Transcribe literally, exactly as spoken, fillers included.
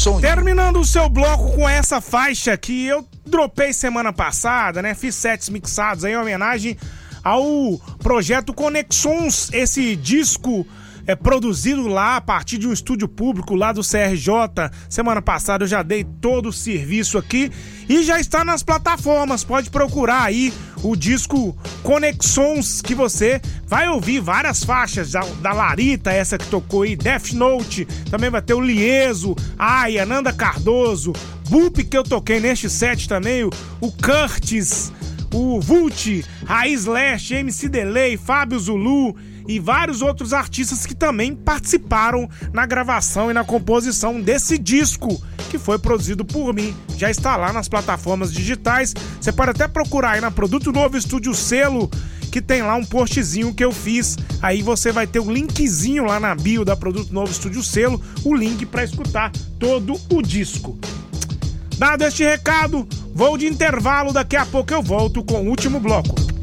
sonho. Terminando o seu bloco com essa faixa que eu dropei semana passada, né? Fiz sets mixados aí em homenagem ao projeto Conexões, esse disco é produzido lá a partir de um estúdio público lá do C R J. Semana passada eu já dei todo o serviço aqui e já está nas plataformas. Pode procurar aí o disco Conexões, que você vai ouvir várias faixas da, da Larita, essa que tocou aí, Death Note, também vai ter o Lieso, Aya, Nanda Cardoso, Bup, que eu toquei neste set também, o, o Curtis, o Vult, Raiz Leste, M C Delay, Fábio Zulu e vários outros artistas que também participaram na gravação e na composição desse disco, que foi produzido por mim. Já está lá nas plataformas digitais. Você pode até procurar aí na Produto Novo Estúdio Selo, que tem lá um postzinho que eu fiz. Aí você vai ter o linkzinho lá na bio da Produto Novo Estúdio Selo, o link para escutar todo o disco. Dado este recado, vou de intervalo, daqui a pouco eu volto com o último bloco.